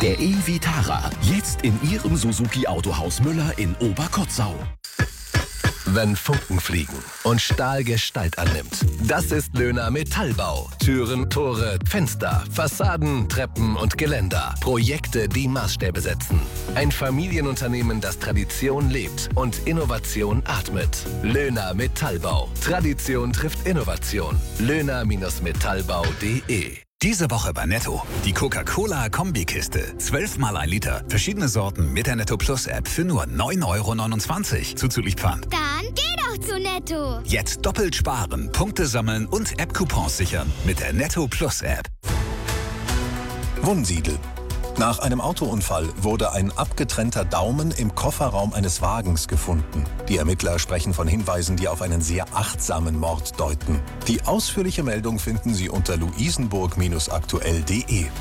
Der e-Vitara, jetzt in Ihrem Suzuki Autohaus Müller in Oberkotzau. Wenn Funken fliegen und Stahl Gestalt annimmt. Das ist Löhner Metallbau. Türen, Tore, Fenster, Fassaden, Treppen und Geländer. Projekte, die Maßstäbe setzen. Ein Familienunternehmen, das Tradition lebt und Innovation atmet. Löhner Metallbau. Tradition trifft Innovation. Löhner-metallbau.de. Diese Woche bei Netto. Die Coca-Cola-Kombikiste. 12 mal 1 Liter. Verschiedene Sorten mit der Netto Plus App für nur 9,29 € zuzüglich Pfand. Dann geh doch zu Netto. Jetzt doppelt sparen, Punkte sammeln und App-Coupons sichern mit der Netto Plus App. Wunsiedel. Nach einem Autounfall wurde ein abgetrennter Daumen im Kofferraum eines Wagens gefunden. Die Ermittler sprechen von Hinweisen, die auf einen sehr achtsamen Mord deuten. Die ausführliche Meldung finden Sie unter luisenburg-aktuell.de.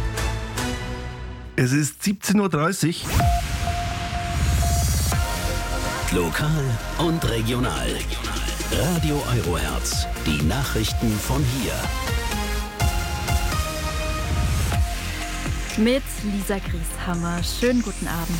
Es ist 17:30 Uhr. Lokal und regional. Radio Eurohertz. Die Nachrichten von hier. Mit Lisa Grieshammer. Schönen guten Abend.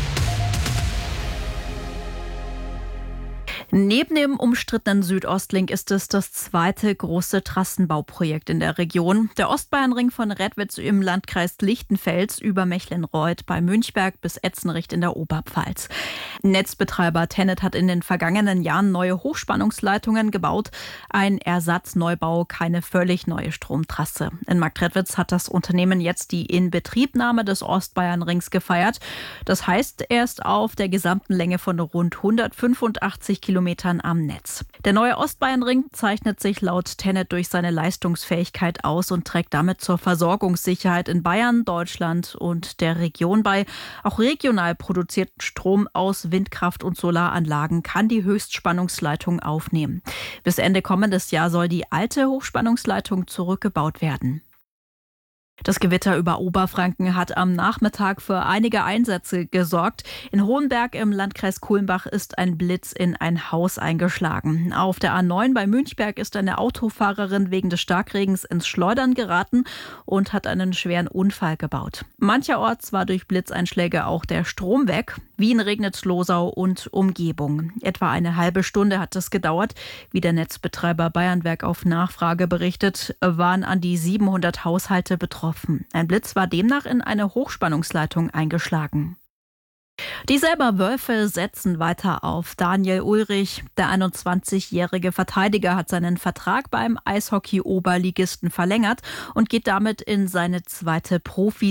Neben dem umstrittenen Südostlink ist es das zweite große Trassenbauprojekt in der Region. Der Ostbayernring von Redwitz im Landkreis Lichtenfels über Mecklenreuth bei Münchberg bis Etzenricht in der Oberpfalz. Netzbetreiber TenneT hat in den vergangenen Jahren neue Hochspannungsleitungen gebaut. Ein Ersatzneubau, keine völlig neue Stromtrasse. In Marktredwitz hat das Unternehmen jetzt die Inbetriebnahme des Ostbayernrings gefeiert. Das heißt, er ist auf der gesamten Länge von rund 185 Kilometern am Netz. Der neue Ostbayernring zeichnet sich laut TenneT durch seine Leistungsfähigkeit aus und trägt damit zur Versorgungssicherheit in Bayern, Deutschland und der Region bei. Auch regional produzierten Strom aus Windkraft- und Solaranlagen kann die Höchstspannungsleitung aufnehmen. Bis Ende kommendes Jahr soll die alte Hochspannungsleitung zurückgebaut werden. Das Gewitter über Oberfranken hat am Nachmittag für einige Einsätze gesorgt. In Hohenberg im Landkreis Kulmbach ist ein Blitz in ein Haus eingeschlagen. Auf der A9 bei Münchberg ist eine Autofahrerin wegen des Starkregens ins Schleudern geraten und hat einen schweren Unfall gebaut. Mancherorts war durch Blitzeinschläge auch der Strom weg. Wien, Regnitz-Losau und Umgebung. Etwa eine halbe Stunde hat es gedauert. Wie der Netzbetreiber Bayernwerk auf Nachfrage berichtet, waren an die 700 Haushalte betroffen. Ein Blitz war demnach in eine Hochspannungsleitung eingeschlagen. Die Selber Wölfe setzen weiter auf Daniel Ulrich. Der 21-jährige Verteidiger hat seinen Vertrag beim Eishockey-Oberligisten verlängert und geht damit in seine zweite Profi